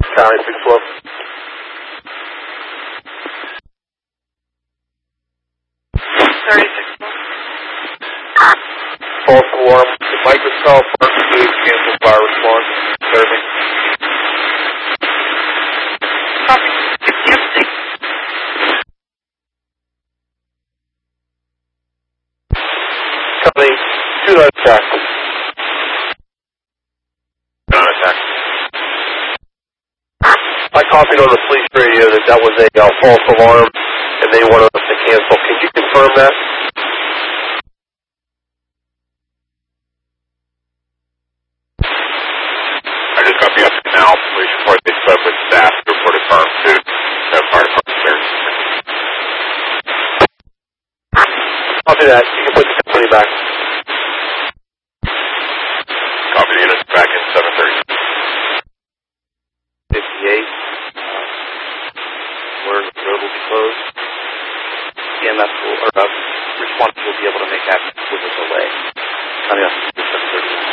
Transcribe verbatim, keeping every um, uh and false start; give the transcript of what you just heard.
County six twelve. thirty-six. False alarm. The Microsoft Mark two cancel fire response. Serving. Copy. fifty. Coming. Two nine attack. Non attack. I copied on the police radio that that was a uh, false alarm and they wanted us to cancel. Can you confirm that? I just got the up now. Police report they spoke with staff to report a firm to the fire department there. Copy that. You can put the company back. Copy the units back in seven thirty. fifty-eight. Where the road will be closed. E M S will, or uh, response will be able to make access with a delay. Coming up.